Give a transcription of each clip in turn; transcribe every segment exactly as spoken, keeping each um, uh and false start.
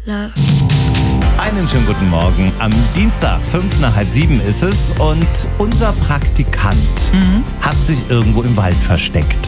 love. Einen schönen guten Morgen. Am Dienstag, fünf nach halb sieben ist es und unser Praktikant mhm. hat sich irgendwo im Wald versteckt.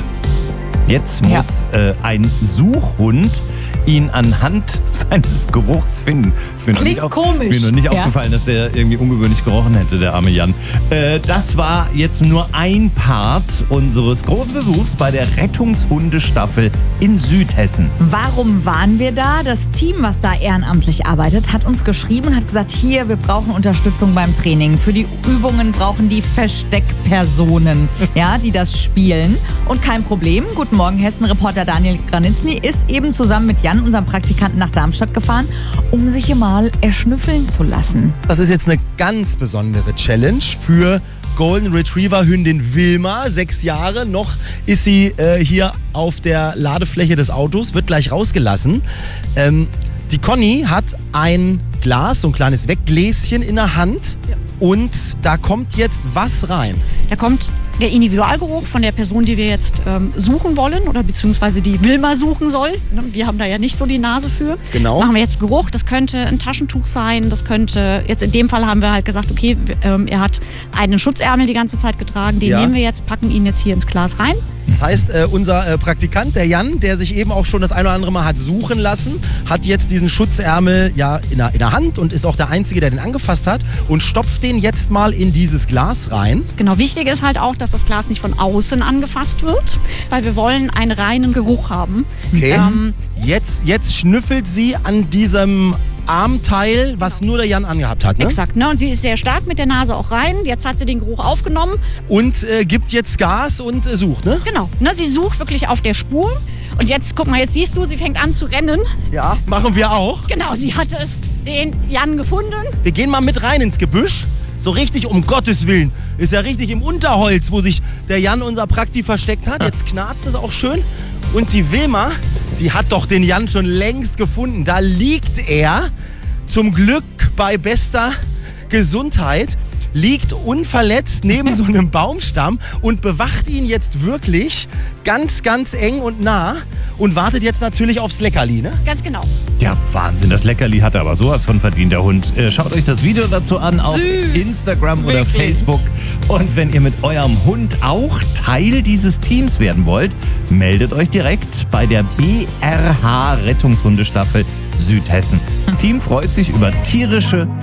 Jetzt muss ja. äh, ein Suchhund ihn anhand seines Geruchs finden. Ist mir noch Klingt nicht auf, komisch. Ist mir noch nicht ja. aufgefallen, dass der irgendwie ungewöhnlich gerochen hätte, der arme Jan. Äh, das war jetzt nur ein Part unseres großen Besuchs bei der Rettungshundestaffel in Südhessen. Warum waren wir da? Das Team, was da ehrenamtlich arbeitet, hat uns geschrieben und hat gesagt, hier, wir brauchen Unterstützung beim Training. Für die Übungen brauchen die Versteckpersonen, ja, die das spielen. Und kein Problem. Guten Morgen, Hessen-Reporter Daniel Granitzny ist eben zusammen mit Jan, unserem Praktikanten, nach Darmstadt gefahren, um sich hier mal erschnüffeln zu lassen. Das ist jetzt eine ganz besondere Challenge für Golden Retriever Hündin Wilma, sechs Jahre. Noch ist sie äh, hier auf der Ladefläche des Autos, wird gleich rausgelassen. Ähm, die Conny hat ein Glas, so ein kleines Weggläschen in der Hand. Ja. Und da kommt jetzt was rein? Da kommt der Individualgeruch von der Person, die wir jetzt ähm, suchen wollen oder beziehungsweise die Wilma suchen soll. Wir haben da ja nicht so die Nase für. Genau. Machen wir jetzt Geruch. Das könnte ein Taschentuch sein. Das könnte, jetzt in dem Fall haben wir halt gesagt, okay, ähm, er hat einen Schutzärmel die ganze Zeit getragen. Den ja. nehmen wir jetzt, packen ihn jetzt hier ins Glas rein. Das heißt, äh, unser äh, Praktikant, der Jan, der sich eben auch schon das ein oder andere Mal hat suchen lassen, hat jetzt diesen Schutzärmel ja in der, in der Hand und ist auch der Einzige, der den angefasst hat und stopft den jetzt mal in dieses Glas rein. Genau, wichtig ist halt auch, dass das Glas nicht von außen angefasst wird, weil wir wollen einen reinen Geruch haben. Okay, ähm, jetzt, jetzt schnüffelt sie an diesem Armteil, was nur der Jan angehabt hat, ne? Exakt, ne? Und sie ist sehr stark mit der Nase auch rein. Jetzt hat sie den Geruch aufgenommen. Und äh, gibt jetzt Gas und äh, sucht, ne? Genau, ne? Sie sucht wirklich auf der Spur. Und jetzt, guck mal, jetzt siehst du, sie fängt an zu rennen. Ja, machen wir auch. Genau, sie hat es, den Jan gefunden. Wir gehen mal mit rein ins Gebüsch. So richtig, um Gottes Willen. Ist ja richtig im Unterholz, wo sich der Jan, unser Prakti, versteckt hat. Jetzt knarzt es auch schön. Und die Wilma, die hat doch den Jan schon längst gefunden. Da liegt er, zum Glück bei bester Gesundheit, liegt unverletzt neben so einem Baumstamm und bewacht ihn jetzt wirklich ganz, ganz eng und nah und wartet jetzt natürlich aufs Leckerli, ne? Ganz genau. Ja, Wahnsinn, das Leckerli hat er aber sowas von verdient, der Hund. Äh, schaut euch das Video dazu an auf Süß. Instagram oder Wirklich. Facebook. Und wenn ihr mit eurem Hund auch Teil dieses Teams werden wollt, meldet euch direkt bei der B R H Rettungshundestaffel Südhessen. Das Team freut sich über tierische